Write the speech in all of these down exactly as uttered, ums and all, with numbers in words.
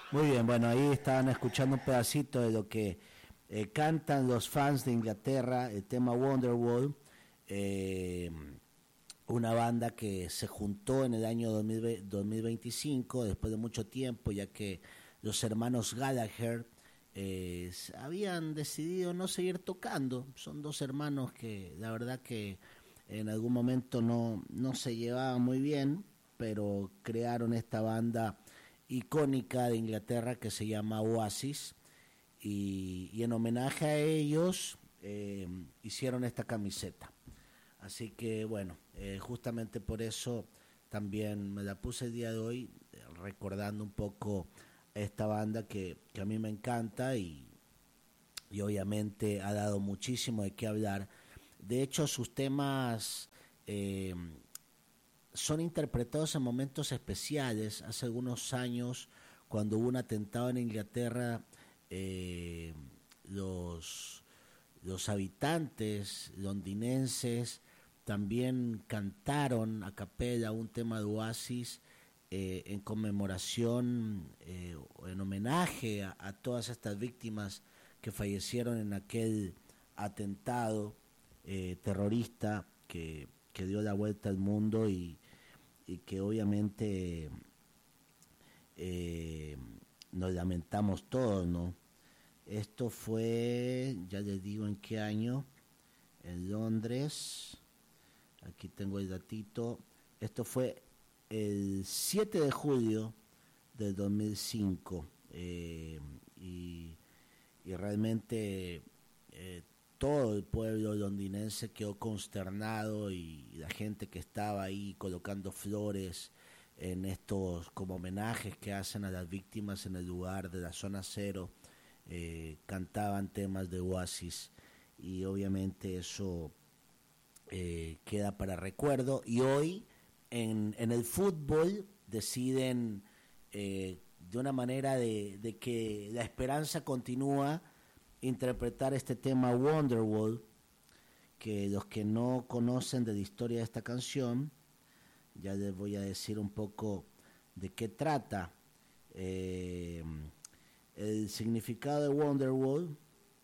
Muy bien, bueno, ahí estaban escuchando un pedacito de lo que eh, cantan los fans de Inglaterra, el tema Wonderwall, eh, una banda que se juntó en el año dos mil veinticinco, después de mucho tiempo, ya que los hermanos Gallagher eh, habían decidido no seguir tocando. Son dos hermanos que la verdad que en algún momento no, no se llevaban muy bien, pero crearon esta banda icónica de Inglaterra que se llama Oasis, y, y en homenaje a ellos eh, hicieron esta camiseta. Así que bueno, eh, justamente por eso también me la puse el día de hoy, eh, recordando un poco esta banda que, que a mí me encanta y, y obviamente ha dado muchísimo de qué hablar. De hecho, sus temas eh, son interpretados en momentos especiales. Hace algunos años, cuando hubo un atentado en Inglaterra, eh, los, los habitantes londinenses también cantaron a capella un tema de Oasis eh, en conmemoración, eh, en homenaje a, a todas estas víctimas que fallecieron en aquel atentado eh, terrorista que, que dio la vuelta al mundo y, y que obviamente eh, nos lamentamos todos, ¿no? Esto fue, ya les digo en qué año, en Londres. Aquí tengo el datito. Esto fue el siete de julio del dos mil cinco. Eh, y, y realmente eh, todo el pueblo londinense quedó consternado, y la gente que estaba ahí colocando flores en estos como homenajes que hacen a las víctimas en el lugar de la zona cero, eh, cantaban temas de Oasis, y obviamente eso eh, queda para recuerdo. Y hoy en, en el fútbol deciden eh, de una manera de, de que la esperanza continúa, interpretar este tema Wonderwall, que los que no conocen de la historia de esta canción, ya les voy a decir un poco de qué trata. Eh, el significado de Wonderwall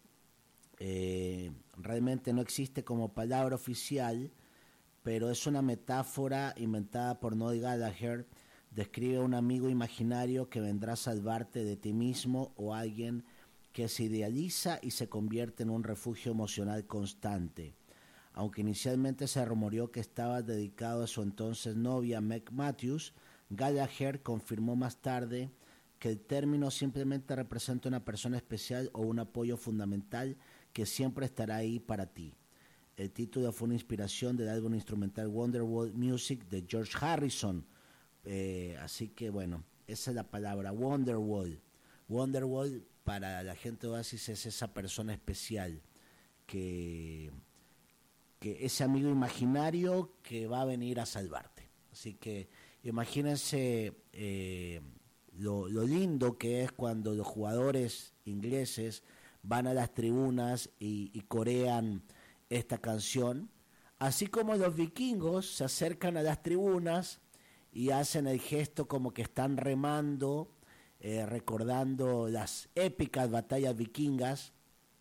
eh, realmente no existe como palabra oficial, pero es una metáfora inventada por Noel Gallagher. Describe a un amigo imaginario que vendrá a salvarte de ti mismo, o alguien que se idealiza y se convierte en un refugio emocional constante. Aunque inicialmente se rumoreó que estaba dedicado a su entonces novia Meg Matthews, Gallagher confirmó más tarde que el término simplemente representa una persona especial o un apoyo fundamental que siempre estará ahí para ti. El título fue una inspiración del álbum instrumental Wonderwall Music de George Harrison. Eh, así que bueno, esa es la palabra, Wonderwall. Wonderwall para la gente de Oasis es esa persona especial, que, que ese amigo imaginario que va a venir a salvarte. Así que imagínense eh, lo, lo lindo que es cuando los jugadores ingleses van a las tribunas y, y corean esta canción, así como los vikingos se acercan a las tribunas y hacen el gesto como que están remando, eh, recordando las épicas batallas vikingas.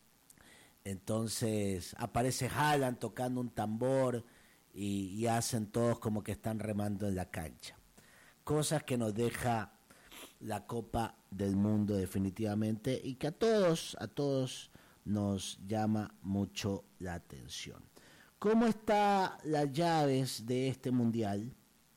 Entonces aparece Haaland tocando un tambor y, y hacen todos como que están remando en la cancha. Cosas que nos deja la Copa del Mundo definitivamente, y que a todos, a todos nos llama mucho la atención. ¿Cómo están las llaves de este mundial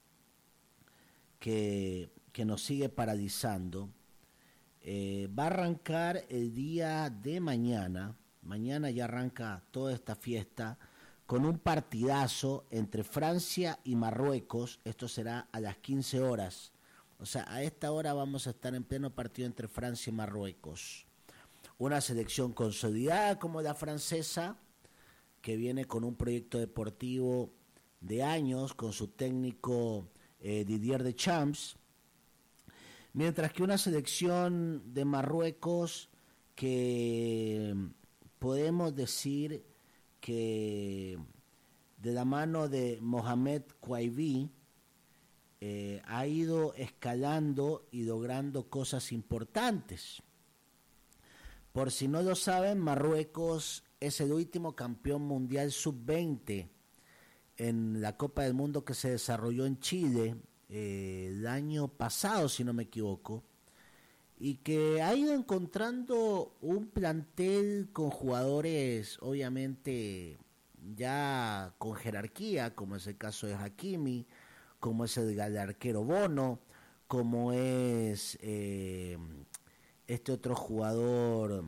que, que nos sigue paralizando? Eh, va a arrancar el día de mañana. Mañana ya arranca toda esta fiesta con un partidazo entre Francia y Marruecos. Esto será a las quince horas. O sea, a esta hora vamos a estar en pleno partido entre Francia y Marruecos. Una selección consolidada como la francesa, que viene con un proyecto deportivo de años con su técnico eh, Didier Deschamps, mientras que una selección de Marruecos que podemos decir que de la mano de Mohamed Kouaivi eh, ha ido escalando y logrando cosas importantes. Por si no lo saben, Marruecos es el último campeón mundial sub veinte en la Copa del Mundo que se desarrolló en Chile eh, el año pasado, si no me equivoco, y que ha ido encontrando un plantel con jugadores obviamente ya con jerarquía, como es el caso de Hakimi, como es el del arquero Bono, como es eh, este otro jugador,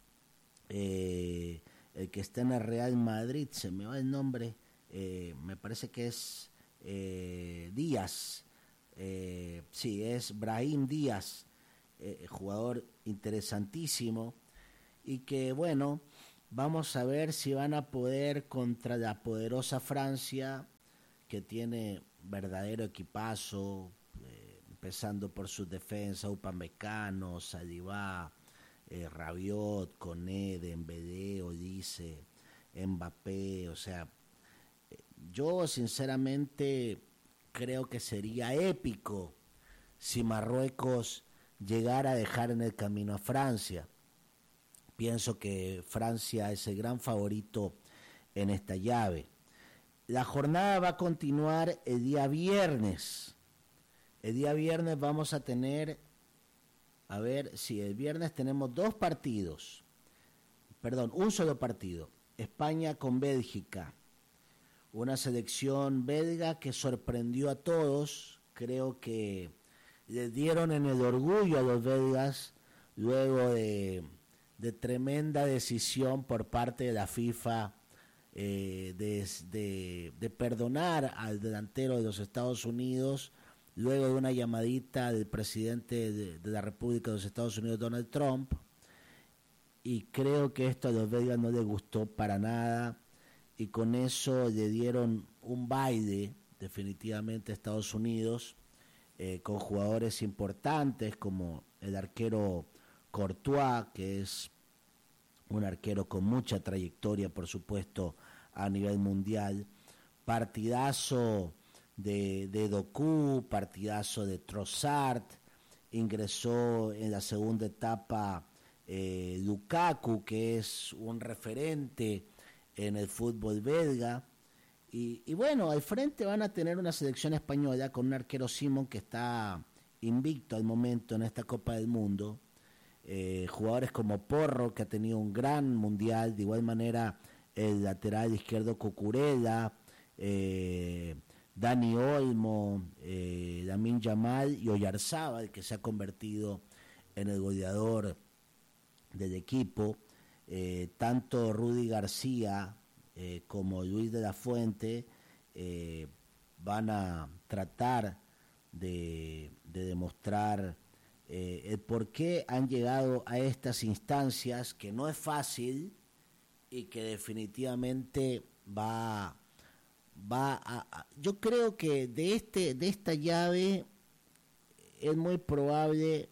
eh, el que está en el Real Madrid, se me va el nombre, eh, me parece que es eh, Díaz, eh, sí, es Brahim Díaz, eh, jugador interesantísimo, y que bueno, vamos a ver si van a poder contra la poderosa Francia, que tiene verdadero equipazo, eh, empezando por sus defensas, Upamecano, Saliba, eh, Rabiot, Koné, Dembélé, Olise, Mbappé, o sea, eh, yo sinceramente creo que sería épico si Marruecos llegara a dejar en el camino a Francia. Pienso que Francia es el gran favorito en esta llave. La jornada va a continuar el día viernes. El día viernes vamos a tener, a ver, si sí, el viernes tenemos dos partidos, perdón, un solo partido. España con Bélgica. Una selección belga que sorprendió a todos. Creo que les dieron en el orgullo a los belgas luego de, de tremenda decisión por parte de la FIFA eh, de, de, de perdonar al delantero de los Estados Unidos luego de una llamadita del presidente de, de la República de los Estados Unidos, Donald Trump, y creo que esto a los belgas no les gustó para nada, y con eso le dieron un baile definitivamente a Estados Unidos, eh, con jugadores importantes como el arquero Courtois, que es un arquero con mucha trayectoria, por supuesto, a nivel mundial. Partidazo de, de Doku, partidazo de Trossard, ingresó en la segunda etapa eh, Lukaku, que es un referente en el fútbol belga. Y, y bueno, al frente van a tener una selección española con un arquero Simon que está invicto al momento en esta Copa del Mundo. Eh, jugadores como Porro, que ha tenido un gran mundial, de igual manera el lateral izquierdo Cucurella, eh, Dani Olmo, eh, Lamine Yamal y Oyarzábal, que se ha convertido en el goleador del equipo. Eh, tanto Rudy García eh, como Luis de la Fuente eh, van a tratar de, de demostrar eh, el por qué han llegado a estas instancias, que no es fácil y que definitivamente va, va a, a yo creo que de este de esta llave es muy probable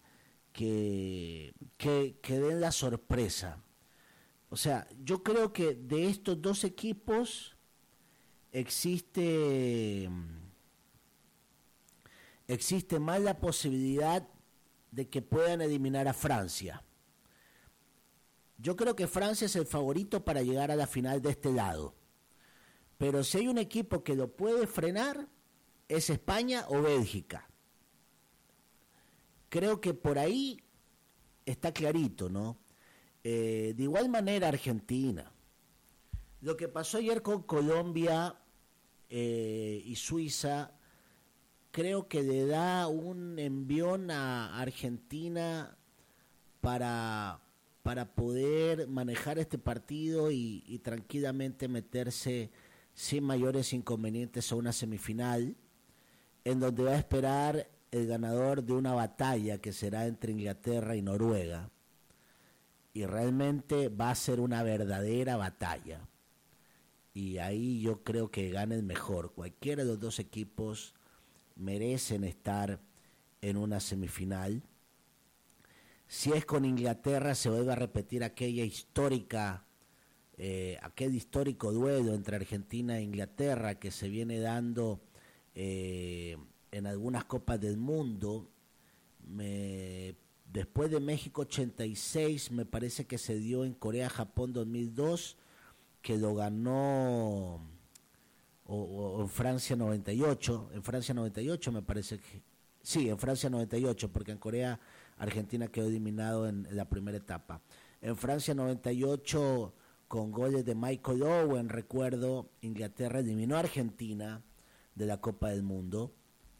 que, que, que den la sorpresa. O sea, yo creo que de estos dos equipos existe existe más la posibilidad de que puedan eliminar a Francia. Yo creo que Francia es el favorito para llegar a la final de este lado. Pero si hay un equipo que lo puede frenar, es España o Bélgica. Creo que por ahí está clarito, ¿no? Eh, de igual manera Argentina. Lo que pasó ayer con Colombia eh, y Suiza, creo que le da un envión a Argentina para, para poder manejar este partido y, y tranquilamente meterse sin mayores inconvenientes a una semifinal, en donde va a esperar el ganador de una batalla que será entre Inglaterra y Noruega. Y realmente va a ser una verdadera batalla. Y ahí yo creo que gana el mejor. Cualquiera de los dos equipos merecen estar en una semifinal. Si es con Inglaterra, se vuelve a repetir aquella histórica, eh, aquel histórico duelo entre Argentina e Inglaterra que se viene dando eh, en algunas Copas del Mundo. Me, después de México ochenta y seis, me parece que se dio en Corea-Japón dos mil dos, que lo ganó, o, o en Francia noventa y ocho, en Francia noventa y ocho me parece que, sí, en Francia noventa y ocho, porque en Corea Argentina quedó eliminado en, en la primera etapa. En Francia noventa y ocho, con goles de Michael Owen, recuerdo, Inglaterra eliminó a Argentina de la Copa del Mundo.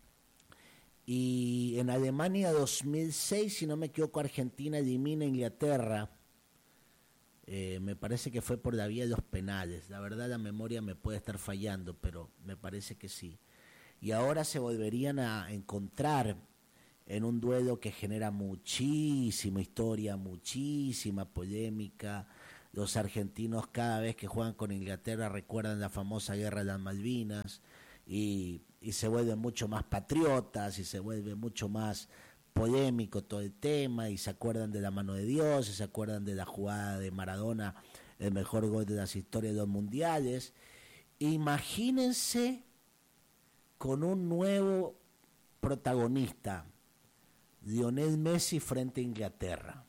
Y en Alemania dos mil seis, si no me equivoco, Argentina elimina a Inglaterra. Eh, me parece que fue por la vía de los penales. La verdad, la memoria me puede estar fallando, pero me parece que sí. Y ahora se volverían a encontrar en un duelo que genera muchísima historia, muchísima polémica. Los argentinos, cada vez que juegan con Inglaterra, recuerdan la famosa guerra de las Malvinas y, y se vuelven mucho más patriotas y se vuelve mucho más polémico todo el tema, y se acuerdan de la mano de Dios, y se acuerdan de la jugada de Maradona, el mejor gol de las historias de los mundiales. Imagínense con un nuevo protagonista, Lionel Messi frente a Inglaterra.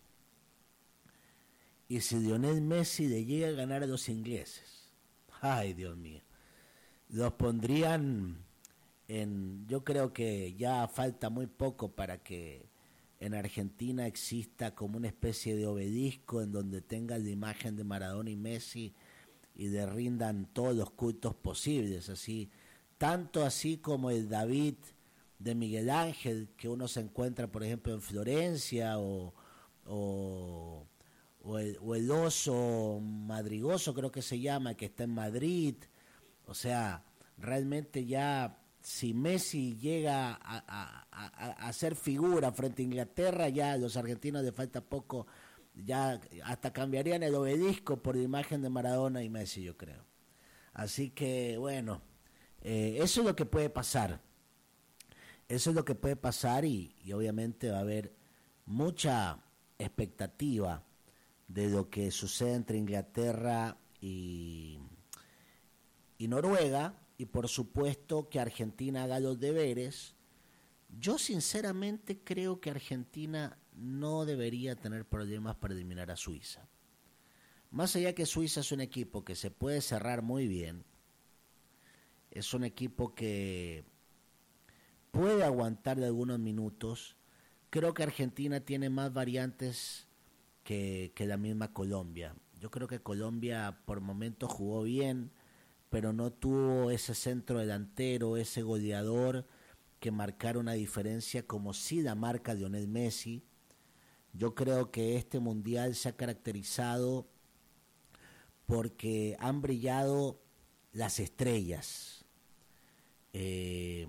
Y si Lionel Messi le llega a ganar a los ingleses, ay Dios mío, los pondrían en, yo creo que ya falta muy poco para que en Argentina exista como una especie de obelisco en donde tengan la imagen de Maradona y Messi y le rindan todos los cultos posibles, así, tanto así como el David de Miguel Ángel que uno se encuentra, por ejemplo, en Florencia, o, o, o, el, o el oso madrigoso, creo que se llama, que está en Madrid. O sea, realmente ya, si Messi llega a, a, a, a ser figura frente a Inglaterra, ya a los argentinos les falta poco, ya hasta cambiarían el obelisco por la imagen de Maradona y Messi, yo creo. Así que, bueno, eh, eso es lo que puede pasar. Eso es lo que puede pasar y, y obviamente va a haber mucha expectativa de lo que sucede entre Inglaterra y, y Noruega, y por supuesto que Argentina haga los deberes. Yo sinceramente creo que Argentina no debería tener problemas para eliminar a Suiza. Más allá que Suiza es un equipo que se puede cerrar muy bien, es un equipo que puede aguantar de algunos minutos. Creo que Argentina tiene más variantes que, que la misma Colombia. Yo creo que Colombia por momentos jugó bien, pero no tuvo ese centro delantero, ese goleador que marcara una diferencia como sí la marca Lionel Messi. Yo creo que este mundial se ha caracterizado porque han brillado las estrellas. Eh,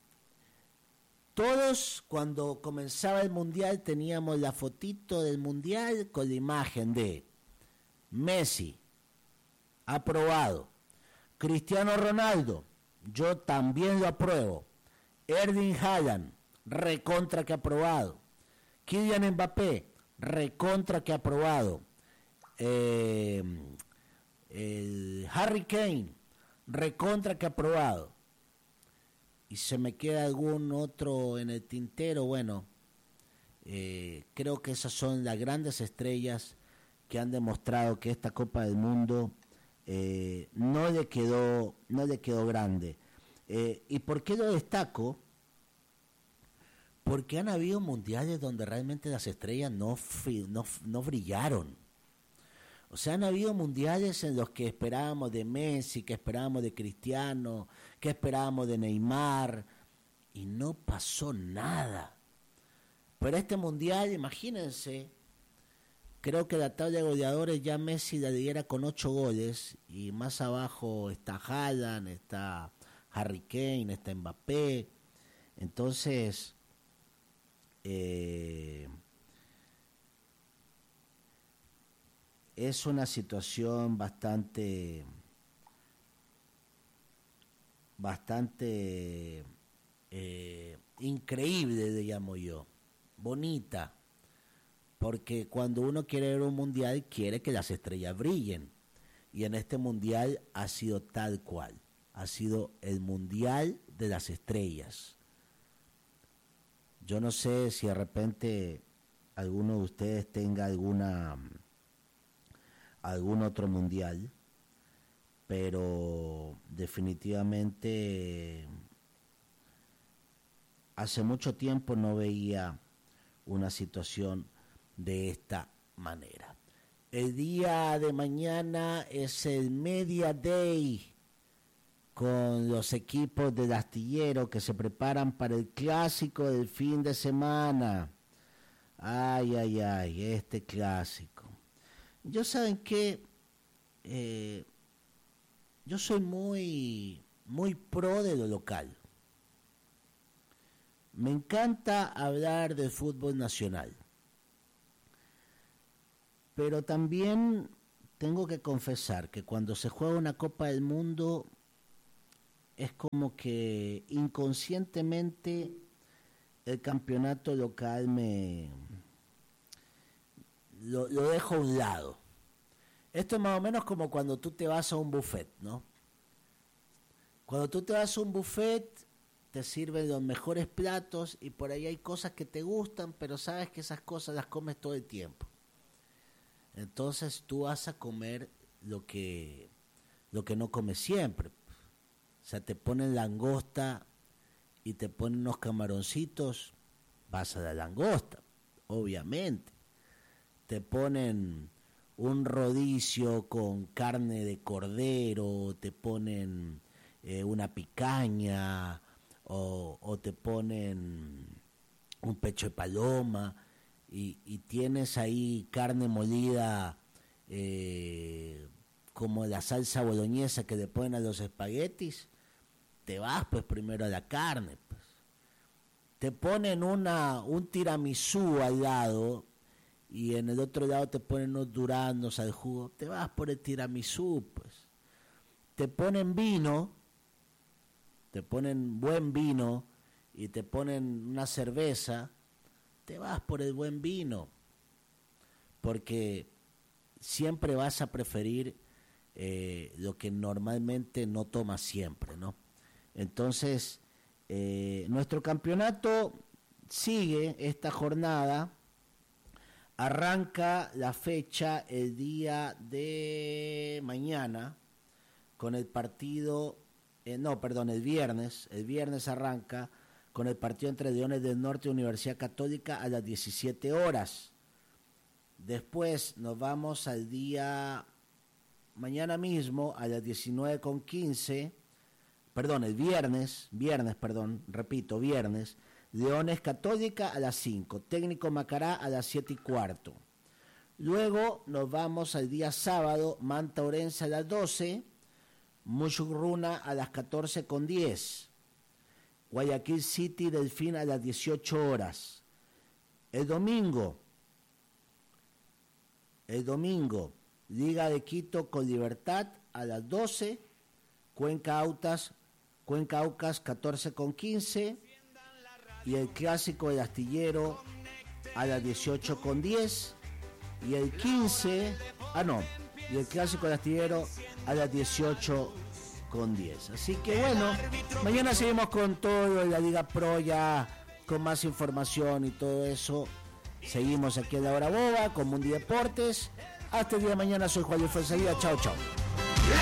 Todos cuando comenzaba el mundial teníamos la fotito del mundial con la imagen de Messi, aprobado. Cristiano Ronaldo, yo también lo apruebo. Erling Haaland, recontra que aprobado. Kylian Mbappé, recontra que aprobado. Eh, el Harry Kane, recontra que aprobado. Y se me queda algún otro en el tintero. Bueno, eh, creo que esas son las grandes estrellas que han demostrado que esta Copa del Mundo eh, no le quedó, no le quedó grande. Eh, ¿Y por qué lo destaco? Porque han habido mundiales donde realmente las estrellas no, no, no brillaron. O sea, han habido mundiales en los que esperábamos de Messi, que esperábamos de Cristiano, que esperábamos de Neymar, y no pasó nada. Pero este mundial, imagínense, creo que la tabla de goleadores ya Messi la lidera con ocho goles, y más abajo está Haaland, está Harry Kane, está Mbappé. Entonces, eh, es una situación bastante, bastante eh, increíble, le llamo yo, bonita, porque cuando uno quiere ver un mundial, quiere que las estrellas brillen, y en este mundial ha sido tal cual, ha sido el mundial de las estrellas. Yo no sé si de repente alguno de ustedes tenga alguna algún otro mundial, pero definitivamente hace mucho tiempo no veía una situación de esta manera. El día de mañana es el Media Day con los equipos del Astillero que se preparan para el clásico del fin de semana. Ay, ay, ay, este clásico. Yo, ¿saben qué? Eh, yo soy muy, muy pro de lo local. Me encanta hablar del fútbol nacional. Pero también tengo que confesar que cuando se juega una Copa del Mundo es como que inconscientemente el campeonato local me lo, lo dejo a un lado. Esto es más o menos como cuando tú te vas a un buffet, ¿no? Cuando tú te vas a un buffet te sirven los mejores platos y por ahí hay cosas que te gustan, pero sabes que esas cosas las comes todo el tiempo. Entonces tú vas a comer lo que, lo que no comes siempre. O sea, te ponen langosta y te ponen unos camaroncitos, vas a la langosta, obviamente. Te ponen un rodicio con carne de cordero, te ponen eh, una picaña o, o te ponen un pecho de paloma. Y, y tienes ahí carne molida eh, como la salsa boloñesa que le ponen a los espaguetis, te vas pues primero a la carne. Pues. Te ponen una un tiramisú al lado y en el otro lado te ponen unos duraznos al jugo, te vas por el tiramisú. Pues. Te ponen vino, te ponen buen vino y te ponen una cerveza, te vas por el buen vino, porque siempre vas a preferir eh, lo que normalmente no tomas siempre, ¿no? Entonces, eh, nuestro campeonato sigue esta jornada, arranca la fecha el día de mañana con el partido, eh, no, perdón, el viernes, el viernes arranca con el partido entre Leones del Norte y Universidad Católica a las diecisiete horas. Después nos vamos al día, mañana mismo, a las diecinueve con quince, perdón, el viernes, viernes, perdón, repito, viernes, Leones Católica a las cinco, Técnico Macará a las siete y cuarto. Luego nos vamos al día sábado, Manta Orense a las doce, Mushurruna a las catorce con diez. Guayaquil City Delfín a las dieciocho horas. El domingo, el domingo, Liga de Quito con Libertad a las doce, Cuenca Autas, Cuenca Aucas catorce con quince y el Clásico del Astillero a las dieciocho con diez y el quince, ah no, y el Clásico del Astillero a las dieciocho con diez. Así que bueno, mañana seguimos con todo en la Liga Pro, ya con más información y todo eso. Seguimos aquí en La Hora Boba con Mundi Deportes. Hasta el día de mañana, soy Juan Luis Fuenzalía. Chao, chao.